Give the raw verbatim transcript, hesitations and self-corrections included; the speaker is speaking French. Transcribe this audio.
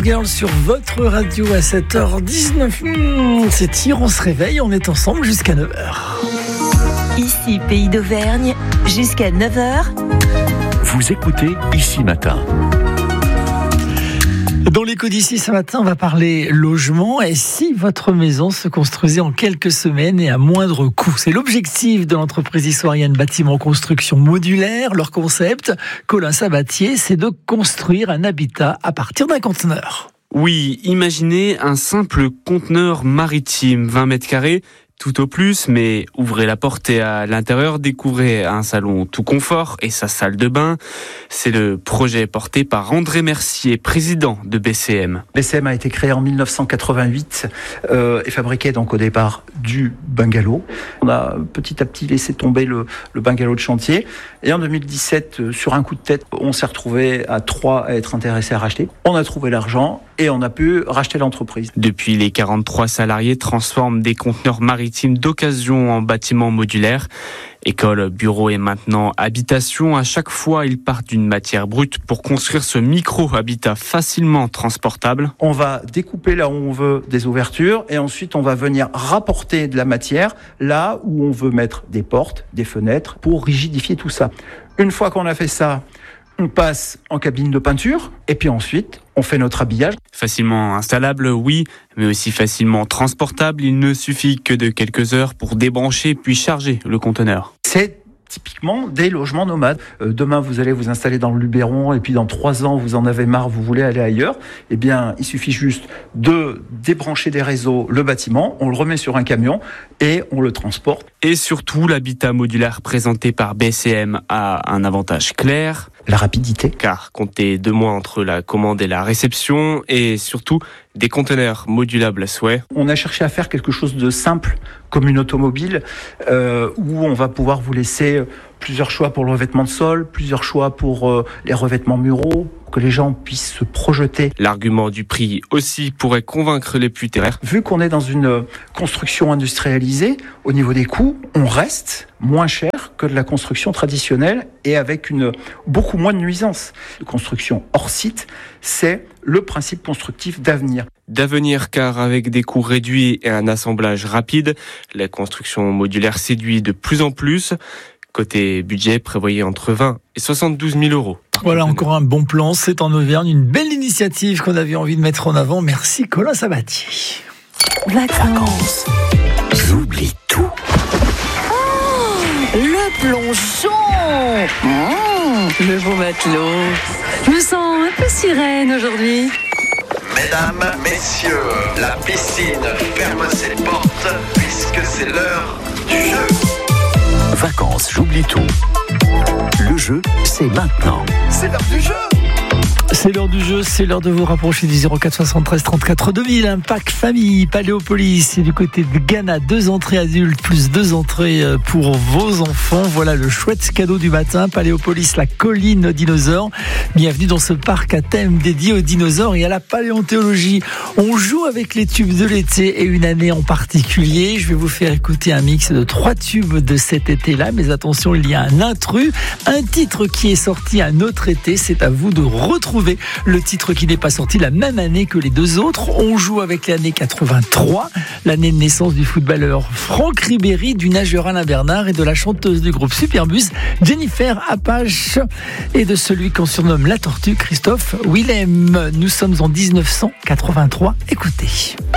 Girl sur votre radio à sept heures dix-neuf. Mmh, c'est hier, on se réveille, on est ensemble jusqu'à neuf heures. Ici, Pays d'Auvergne, jusqu'à neuf heures. Vous écoutez Ici Matin. Dans l'écho d'ici ce matin, on va parler logement. Et si votre maison se construisait en quelques semaines et à moindre coût? C'est l'objectif de l'entreprise isoirienne Bâtiment Construction Modulaire. Leur concept, Colin Sabatier, c'est de construire un habitat à partir d'un conteneur. Oui, imaginez un simple conteneur maritime, vingt mètres carrés, tout au plus, mais ouvrez la porte et à l'intérieur, découvrez un salon tout confort et sa salle de bain. C'est le projet porté par André Mercier, président de B C M. B C M a été créé en dix-neuf cent quatre-vingt-huit euh, et fabriquait donc au départ du bungalow. On a petit à petit laissé tomber le, le bungalow de chantier. Et en deux mille dix-sept, euh, sur un coup de tête, on s'est retrouvé à trois à être intéressés à racheter. On a trouvé l'argent et on a pu racheter l'entreprise. Depuis, les quarante-trois salariés transforment des conteneurs maritimes d'occasion en bâtiments modulaires. École, bureau et maintenant habitation. À chaque fois, ils partent d'une matière brute pour construire ce micro-habitat facilement transportable. On va découper là où on veut des ouvertures et ensuite on va venir rapporter de la matière là où on veut mettre des portes, des fenêtres pour rigidifier tout ça. Une fois qu'on a fait ça, on passe en cabine de peinture et puis ensuite, on fait notre habillage. Facilement installable, oui, mais aussi facilement transportable. Il ne suffit que de quelques heures pour débrancher puis charger le conteneur. C'est typiquement des logements nomades. Euh, demain, vous allez vous installer dans le Luberon et puis dans trois ans, vous en avez marre, vous voulez aller ailleurs. Eh bien, il suffit juste de débrancher des réseaux le bâtiment, on le remet sur un camion et on le transporte. Et surtout, l'habitat modulaire présenté par B C M a un avantage clair. La rapidité. Car comptez deux mois entre la commande et la réception et surtout des conteneurs modulables à souhait. On a cherché à faire quelque chose de simple comme une automobile euh, où on va pouvoir vous laisser plusieurs choix pour le revêtement de sol, plusieurs choix pour euh, les revêtements muraux, pour que les gens puissent se projeter. L'argument du prix aussi pourrait convaincre les plus téméraires. Vu qu'on est dans une construction industrialisée, au niveau des coûts, on reste moins cher que de la construction traditionnelle et avec une beaucoup moins de nuisances. La construction hors site, c'est le principe constructif d'avenir. D'avenir car avec des coûts réduits et un assemblage rapide, la construction modulaire séduit de plus en plus. Côté budget, prévoyé entre vingt et soixante-douze mille euros. Voilà, encore un bon plan, c'est en Auvergne, une belle initiative qu'on avait envie de mettre en avant. Merci Colin Sabatier. Vacances. J'oublie tout. Oh, le plongeon. Mmh, le beau matelot. Je me sens un peu sirène aujourd'hui. Mesdames, messieurs, la piscine ferme ses portes puisque c'est l'heure du jeu. Vacances, j'oublie tout. Le jeu, c'est maintenant. C'est l'heure du jeu. C'est l'heure du jeu, c'est l'heure de vous rapprocher du zéro quatre soixante-treize trente-quatre de Ville. Un pack famille Paléopolis, c'est du côté de Ghana, deux entrées adultes plus deux entrées pour vos enfants. Voilà le chouette cadeau du matin. Paléopolis, la colline aux dinosaures. Bienvenue dans ce parc à thème dédié aux dinosaures et à la paléontologie. On joue avec les tubes de l'été et une année en particulier. Je vais vous faire écouter un mix de trois tubes de cet été-là. Mais attention, il y a un intrus, un titre qui est sorti un autre été. C'est à vous de retrouver le titre qui n'est pas sorti la même année que les deux autres. On joue avec l'année quatre-vingt-trois, l'année de naissance du footballeur Franck Ribéry, du nageur Alain Bernard et de la chanteuse du groupe Superbus Jennifer Apache et de celui qu'on surnomme la tortue Christophe Willem. Nous sommes en dix-neuf cent quatre-vingt-trois. Écoutez.